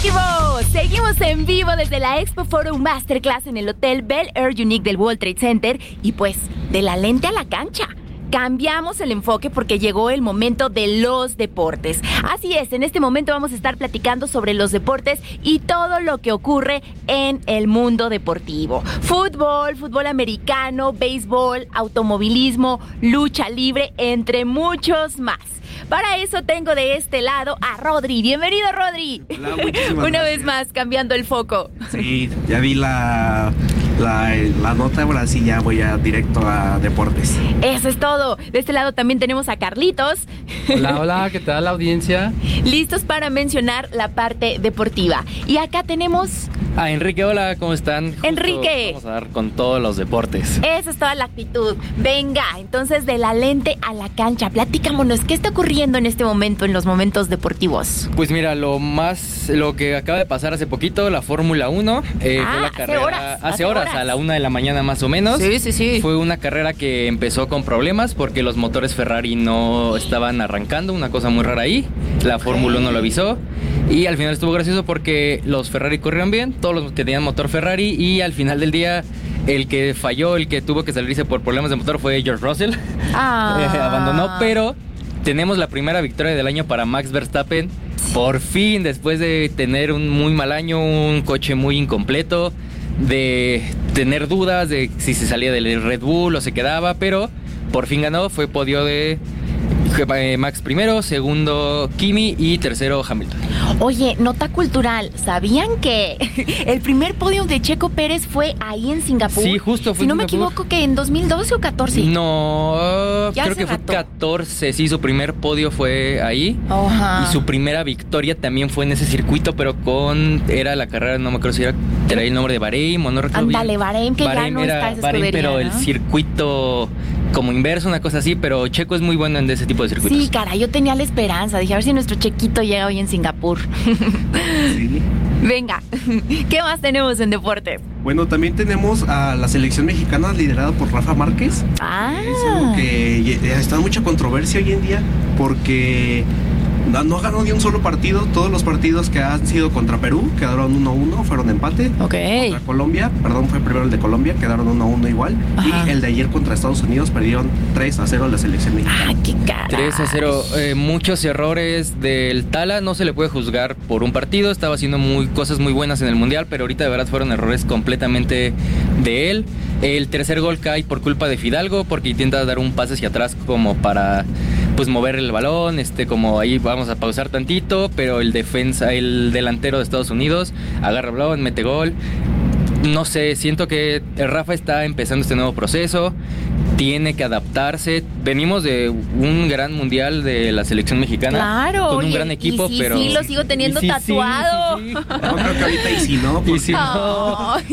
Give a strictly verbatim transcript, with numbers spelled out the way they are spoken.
Deportivo. Seguimos en vivo desde la Expo Forum Masterclass en el Hotel Bel Air Unique del World Trade Center y pues de la lente a la cancha. Cambiamos el enfoque porque llegó el momento de los deportes. Así es, en este momento vamos a estar platicando sobre los deportes y todo lo que ocurre en el mundo deportivo. Fútbol, fútbol americano, béisbol, automovilismo, lucha libre, entre muchos más. Para eso tengo de este lado a Rodri. Bienvenido, Rodri. Hola, muchísimas Una gracias. vez más, cambiando el foco. Sí, ya vi la, la, la nota, ahora sí ya voy a directo a deportes. Eso es todo. De este lado también tenemos a Carlitos. Hola, hola, ¿qué tal la audiencia? Listos para mencionar la parte deportiva. Y acá tenemos... Ah, Enrique, hola, ¿cómo están? Justo Enrique. Vamos a dar con todos los deportes. Esa es toda la actitud. Venga, entonces de la lente a la cancha. Platícamonos, ¿qué está ocurriendo en este momento en los momentos deportivos? Pues mira, lo más, lo que acaba de pasar hace poquito, la Fórmula uno, eh, Ah, fue la hace carrera, horas, hace, hace horas, horas. a la una de la mañana más o menos. Sí, sí, sí. Fue una carrera que empezó con problemas porque los motores Ferrari no estaban arrancando, una cosa muy rara ahí. La Fórmula uno lo avisó y al final estuvo gracioso porque los Ferrari corrieron bien, todos los que tenían motor Ferrari, y al final del día el que falló, el que tuvo que salirse por problemas de motor fue George Russell. Ah. Eh, abandonó, pero tenemos la primera victoria del año para Max Verstappen. Por fin, después de tener un muy mal año, un coche muy incompleto, de tener dudas de si se salía del Red Bull o se quedaba, pero por fin ganó. Fue podio de Max primero, segundo Kimi y tercero Hamilton. Oye, nota cultural, ¿sabían que el primer podio de Checo Pérez fue ahí en Singapur? Sí, justo fue Si no en me Singapur. equivoco, que en dos mil doce o catorce. No, Ya creo hace que fue rato. catorce, sí, su primer podio fue ahí. Ajá. Y su primera victoria también fue en ese circuito, pero con, era la carrera, no me acuerdo si era, era el nombre de Bahrein o no recuerdo bien. Ándale, Bahrein, que ya no era está esa Bahrein, escudería, pero el ¿no? circuito como inverso, una cosa así, pero Checo es muy bueno en ese tipo de circuitos. Sí, cara, yo tenía la esperanza. Dije, a ver si nuestro Chequito llega hoy en Singapur. Sí. Venga, ¿qué más tenemos en deportes? Bueno, también tenemos a la selección mexicana liderada por Rafa Márquez. Ah. Es algo que ye- está en mucha controversia hoy en día porque no, no ganó ni un solo partido. Todos los partidos que han sido contra Perú quedaron uno uno, fueron empate. Ok. Contra Colombia, perdón, fue primero el de Colombia, quedaron uno uno igual. Ajá. Y el de ayer contra Estados Unidos perdieron tres a cero la selección mexicana. Ah, qué cara. tres a cero, eh, muchos errores del Tala, no se le puede juzgar por un partido, estaba haciendo muy, cosas muy buenas en el Mundial, pero ahorita de verdad fueron errores completamente de él. El tercer gol cae por culpa de Fidalgo, porque intenta dar un pase hacia atrás como para pues mover el balón, este como ahí vamos a pausar tantito, pero el defensa, el delantero de Estados Unidos agarra el balón, mete gol. No sé, siento que Rafa está empezando este nuevo proceso, tiene que adaptarse. Venimos de un gran mundial de la selección mexicana, Claro. con un oye, gran equipo, y sí, pero sí, lo sigo teniendo y sí, sí, tatuado. sí, sí. No, creo que ahorita y si no, Y porque si no, Ay.